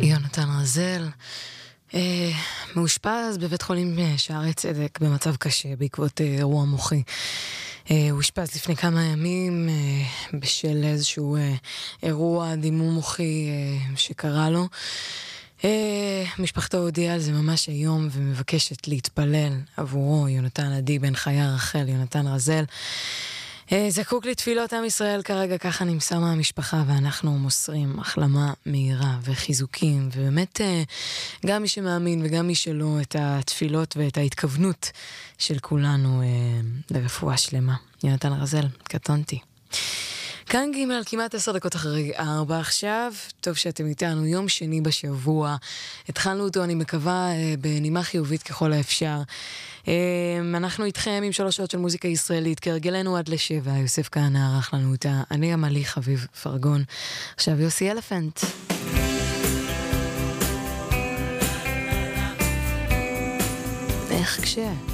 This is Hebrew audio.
יונתן רזל מאושפז בבית חולים שערי צדק במצב קשה בעקבות אירוע מוחי. הוא אושפז לפני כמה ימים בשל איזשהו אירוע דימום מוחי שקרה לו. משפחתו הודיעה על זה ממש היום ומבקשת להתפלל עבורו. יונתן עדי בן חיה רחל, יונתן רזל זקוק לתפילות עם ישראל כרגע, ככה נמסר מהמשפחה, ואנחנו מוסרים החלמה מהירה וחיזוקים, ובאמת גם מי שמאמין וגם מי שלא, את התפילות ואת ההתכוונות של כולנו לרפואה שלמה. יונתן רזל, קטונתי. כאן ג' כמעט 10 דקות אחרי 4 עכשיו. טוב שאתם איתנו, יום שני בשבוע. התחלנו אותו, אני מקווה, בנימה חיובית ככל האפשר. אנחנו איתכם עם 3 שעות של מוזיקה ישראלית, כרגלנו עד ל7. יוסף כהנא ערך לנו אותה. אני עמלי חביב פרגון. עכשיו יוסי אלפנט. איך קשה?